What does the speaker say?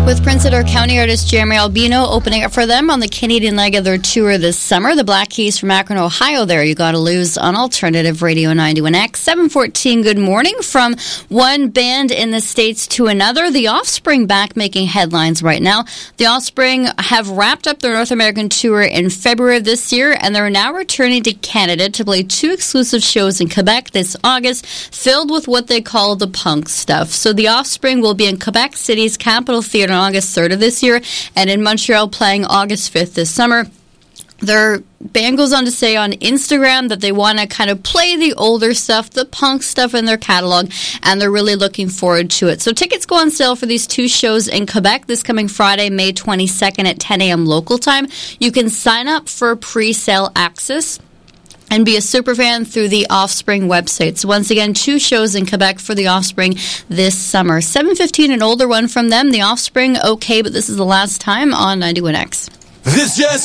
With Prince Edward County artist Jeremy Albino opening up for them on the Canadian leg of their tour this summer. The Black Keys from Akron, Ohio there. You Gotta Lose on Alternative Radio 91X. 7:14, good morning. From one band in the States to another, The Offspring back making headlines right now. The Offspring have wrapped up their North American tour in February of this year, and they're now returning to Canada to play 2 exclusive shows in Quebec this August, filled with what they call the punk stuff. So The Offspring will be in Quebec City's Capitol Theatre on August 3rd of this year, and in Montreal playing August 5th this summer. Their band goes on to say on Instagram that they want to kind of play the older stuff, the punk stuff in their catalog, and they're really looking forward to it. So tickets go on sale for these 2 shows in Quebec this coming Friday, May 22nd at 10 a.m. local time. You can sign up for pre-sale access and be a superfan through the Offspring website. So once again, 2 shows in Quebec for the Offspring this summer. 7:15, an older one from them, The Offspring, okay, but this is the last time on 91X. This just